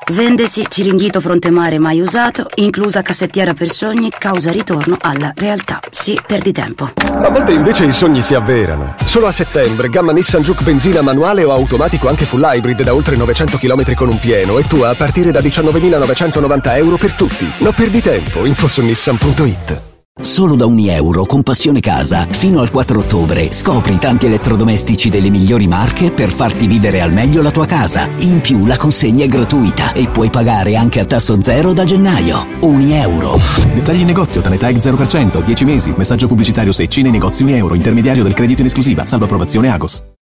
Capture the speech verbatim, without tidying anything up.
Vendesi Ciringhito Frontemare mai usato, inclusa cassettiera per sogni, causa ritorno alla realtà. Sì, perdi tempo. A volte invece i sogni si avverano. Solo a settembre, gamma Nissan Juke benzina manuale o automatico anche full hybrid da oltre novecento chilometri con un pieno, e tu a partire da diciannovemilanovecentonovanta euro per tutti. Non perdi tempo, info su nissan punto it. Solo da ogni euro con Passione Casa fino al quattro ottobre scopri tanti elettrodomestici delle migliori marche per farti vivere al meglio la tua casa. In più la consegna è gratuita e puoi pagare anche a tasso zero da gennaio. Unieuro. Dettagli in negozio, Tanetag zero per cento, dieci mesi. Messaggio pubblicitario Secci nei negozi Unieuro, intermediario del credito in esclusiva, salvo approvazione Agos.